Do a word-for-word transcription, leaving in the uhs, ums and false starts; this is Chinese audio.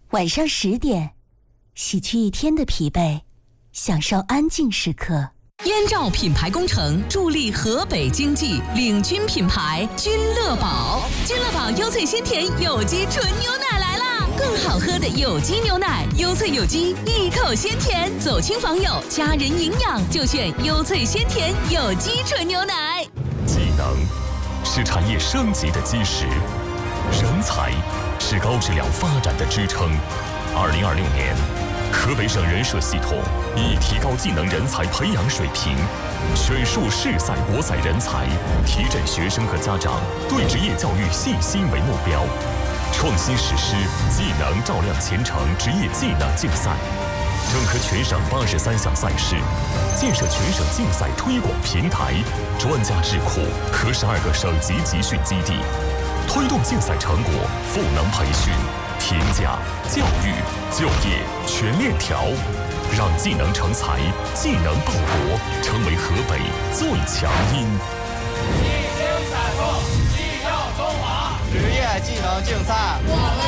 晚上十点，洗去一天的疲惫，享受安静时刻。 燕赵品牌工程助力河北经济，领军品牌君乐宝。君乐宝优萃鲜甜有机纯牛奶来啦！更好喝的有机牛奶，优萃有机，一口鲜甜。走亲访友，家人营养就选优萃鲜甜有机纯牛奶。 技能是产业升级的基石，人才是高质量发展的支撑。二零二六年。河北省人社系统以提高技能人才培养水平，选树市赛国赛人才，提振学生和家长对职业教育信心为目标，创新实施技能照亮前程职业技能竞赛，整合全省八十三项赛事，建设全省竞赛推广平台、专家智库和十二个省级集训基地，推动竞赛成果赋能培训。评价、教育、就业全链条，让技能成才、技能报国成为河北最强音。 一心赛富，技耀中华，职业技能竞赛。